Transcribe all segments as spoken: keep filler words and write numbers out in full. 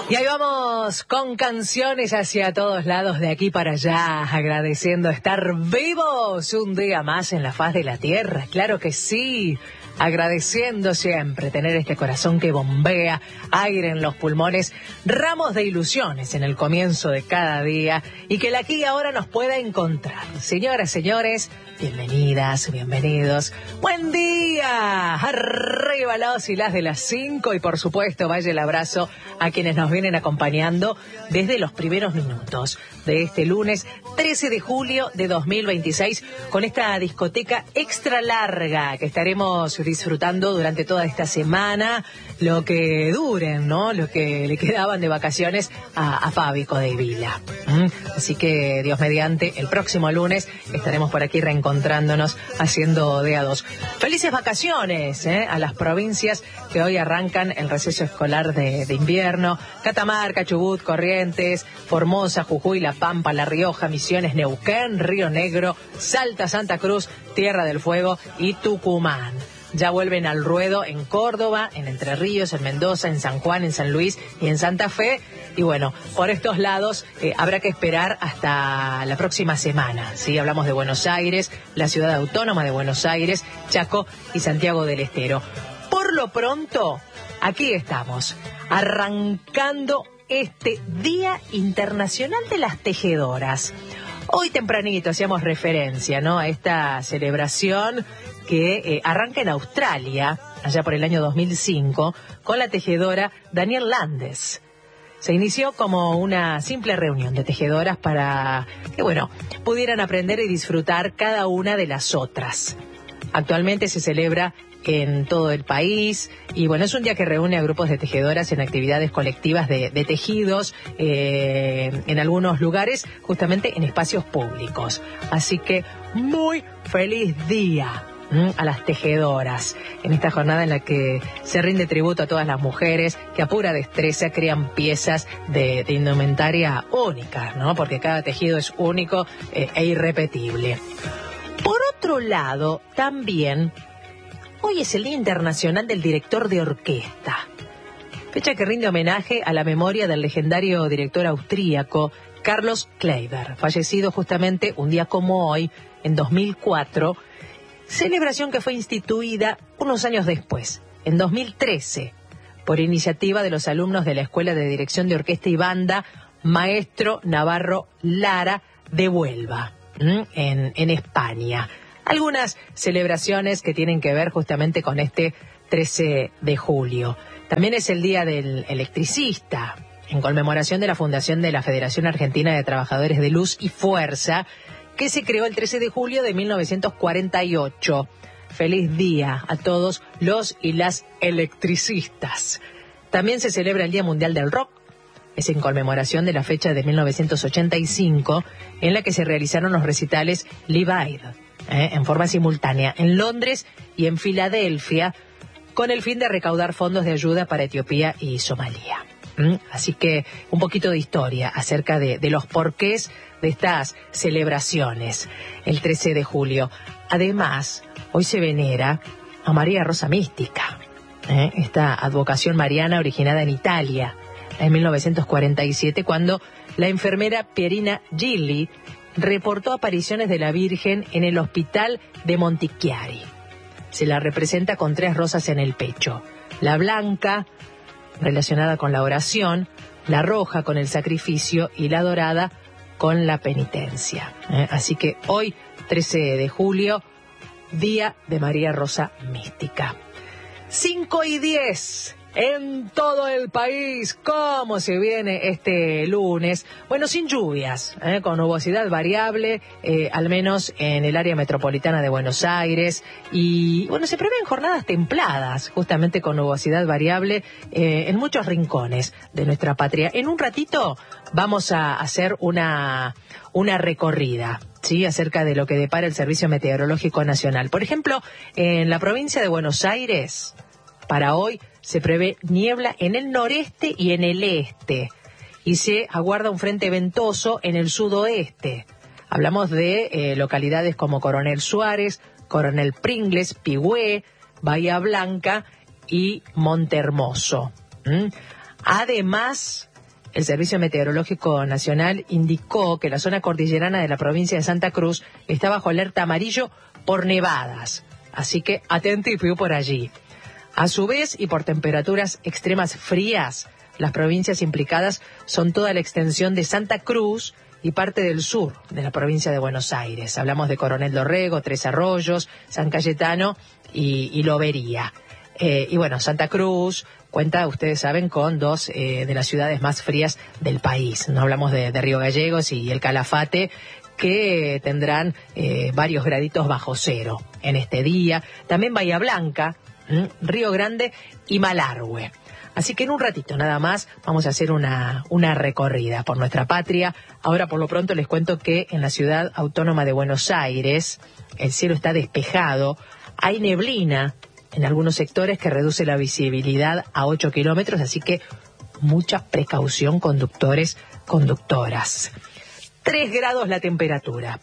Y ahí vamos con canciones hacia todos lados, de aquí para allá, agradeciendo estar vivos un día más en la faz de la tierra, claro que sí, agradeciendo siempre tener este corazón que bombea, aire en los pulmones, ramos de ilusiones en el comienzo de cada día y que la aquí y ahora nos pueda encontrar. Señoras, señores, bienvenidas, bienvenidos, buen día, arriba los y las de las cinco y por supuesto vaya el abrazo a quienes nos vienen acompañando desde los primeros minutos de este lunes trece de julio de dos mil veintiséis con esta discoteca extra larga que estaremos disfrutando durante toda esta semana, lo que duren, ¿no? Lo que le quedaban de vacaciones a, a Fábico de Vila. ¿Mm? Así que, Dios mediante, el próximo lunes estaremos por aquí reencontrándonos haciendo de a dos. Felices vacaciones ¿eh? a las provincias que hoy arrancan el receso escolar de, de invierno. Catamarca, Chubut, Corrientes, Formosa, Jujuy, La Pampa, La Rioja, Misiones, Neuquén, Río Negro, Salta, Santa Cruz, Tierra del Fuego y Tucumán. Ya vuelven al ruedo en Córdoba, en Entre Ríos, en Mendoza, en San Juan, en San Luis y en Santa Fe. Y bueno, por estos lados eh, habrá que esperar hasta la próxima semana. ¿Sí? Hablamos de Buenos Aires, la ciudad autónoma de Buenos Aires, Chaco y Santiago del Estero. Por lo pronto, aquí estamos, arrancando este Día Internacional de las Tejedoras. Hoy tempranito hacíamos referencia, ¿no?, a esta celebración que eh, arranca en Australia, allá por el año dos mil cinco, con la tejedora Danielle Landes. Se inició como una simple reunión de tejedoras para que, bueno, pudieran aprender y disfrutar cada una de las otras. Actualmente se celebra en todo el país y bueno, es un día que reúne a grupos de tejedoras en actividades colectivas de, de tejidos eh, en algunos lugares, justamente en espacios públicos. Así que muy feliz día ¿m? a las tejedoras en esta jornada en la que se rinde tributo a todas las mujeres que a pura destreza crean piezas de, de indumentaria únicas, ¿no? Porque cada tejido es único eh, e irrepetible. Por otro lado, también hoy es el Día Internacional del Director de Orquesta, fecha que rinde homenaje a la memoria del legendario director austríaco Carlos Kleiber, fallecido justamente un día como hoy, en dos mil cuatro, celebración que fue instituida unos años después, en dos mil trece, por iniciativa de los alumnos de la Escuela de Dirección de Orquesta y Banda Maestro Navarro Lara de Huelva, en, en España. Algunas celebraciones que tienen que ver justamente con este trece de julio. También es el Día del Electricista, en conmemoración de la fundación de la Federación Argentina de Trabajadores de Luz y Fuerza, que se creó el trece de julio de mil novecientos cuarenta y ocho. Feliz día a todos los y las electricistas. También se celebra el Día Mundial del Rock. Es en conmemoración de la fecha de mil novecientos ochenta y cinco, en la que se realizaron los recitales Live Aid, Eh, en forma simultánea en Londres y en Filadelfia, con el fin de recaudar fondos de ayuda para Etiopía y Somalia. ¿Mm? Así que un poquito de historia acerca de, de los porqués de estas celebraciones el trece de julio. Además, hoy se venera a María Rosa Mística, ¿eh? esta advocación mariana originada en Italia en mil novecientos cuarenta y siete, cuando la enfermera Pierina Gilli reportó apariciones de la Virgen en el hospital de Montichiari. Se la representa con tres rosas en el pecho. La blanca, relacionada con la oración, la roja con el sacrificio y la dorada con la penitencia. ¿Eh? Así que hoy, trece de julio, Día de María Rosa Mística. cinco y diez. En todo el país, ¿cómo se viene este lunes? Bueno, sin lluvias, ¿eh? con nubosidad variable, eh, al menos en el área metropolitana de Buenos Aires. Y bueno, se prevén jornadas templadas, justamente con nubosidad variable eh, en muchos rincones de nuestra patria. En un ratito vamos a hacer una, una recorrida, ¿sí?, acerca de lo que depara el Servicio Meteorológico Nacional. Por ejemplo, en la provincia de Buenos Aires, para hoy se prevé niebla en el noreste y en el este, y se aguarda un frente ventoso en el sudoeste. Hablamos de eh, localidades como Coronel Suárez, Coronel Pringles, Pigüé, Bahía Blanca y Montehermoso. ¿Mm? Además, el Servicio Meteorológico Nacional indicó que la zona cordillerana de la provincia de Santa Cruz está bajo alerta amarillo por nevadas. Así que atentivo por allí. A su vez, y por temperaturas extremas frías, las provincias implicadas son toda la extensión de Santa Cruz y parte del sur de la provincia de Buenos Aires. Hablamos de Coronel Dorrego, Tres Arroyos, San Cayetano y, y Lobería. Eh, y bueno, Santa Cruz cuenta, ustedes saben, con dos eh, de las ciudades más frías del país. No hablamos de, de Río Gallegos y el Calafate, que tendrán eh, varios graditos bajo cero en este día. También Bahía Blanca, ¿m? Río Grande y Malargüe. Así que en un ratito nada más vamos a hacer una, una recorrida por nuestra patria. Ahora por lo pronto les cuento que en la ciudad autónoma de Buenos Aires el cielo está despejado, hay neblina en algunos sectores que reduce la visibilidad a ocho kilómetros, así que mucha precaución, conductores, conductoras. tres grados la temperatura,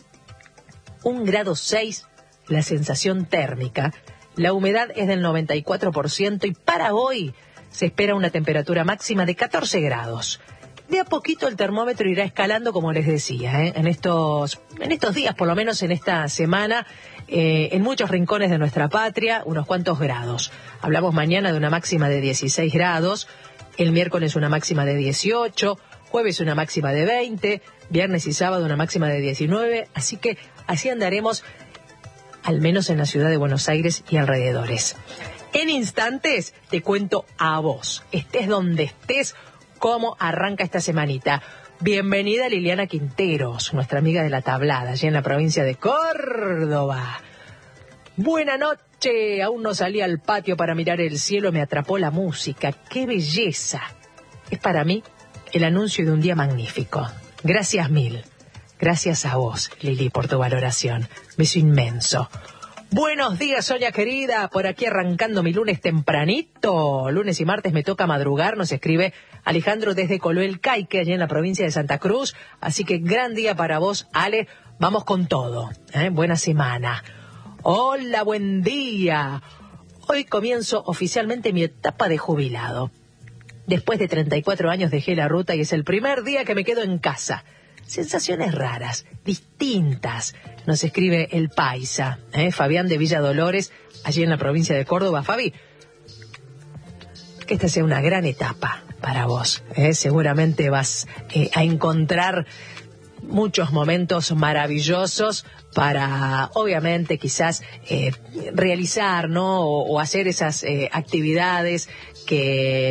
un grado seis la sensación térmica, la humedad es del noventa y cuatro por ciento y para hoy se espera una temperatura máxima de catorce grados. De a poquito el termómetro irá escalando, como les decía, ¿eh? en estos en estos días, por lo menos en esta semana, eh, en muchos rincones de nuestra patria, unos cuantos grados. Hablamos mañana de una máxima de dieciséis grados, el miércoles una máxima de dieciocho, jueves una máxima de veinte, viernes y sábado una máxima de diecinueve, así que así andaremos, al menos en la ciudad de Buenos Aires y alrededores. En instantes te cuento a vos, estés donde estés, cómo arranca esta semanita. Bienvenida Liliana Quinteros, nuestra amiga de la tablada, allí en la provincia de Córdoba. Buena noche, aún no salí al patio para mirar el cielo, me atrapó la música, qué belleza. Es para mí el anuncio de un día magnífico. Gracias mil, gracias a vos, Lili, por tu valoración. Beso inmenso. Buenos días, Sonia querida, por aquí arrancando mi lunes tempranito. Lunes y martes me toca madrugar, nos escribe Alejandro desde Coloel Caique, allí en la provincia de Santa Cruz. Así que gran día para vos, Ale, vamos con todo. ¿eh? Buena semana. Hola, buen día. Hoy comienzo oficialmente mi etapa de jubilado. Después de treinta y cuatro años dejé la ruta y es el primer día que me quedo en casa. Sensaciones raras, distintas, nos escribe el paisa, ¿eh? Fabián de Villa Dolores, allí en la provincia de Córdoba. Fabi, que esta sea una gran etapa para vos, ¿eh? Seguramente vas eh, a encontrar muchos momentos maravillosos para, obviamente, quizás eh, realizar, ¿no? O, o hacer esas eh, actividades que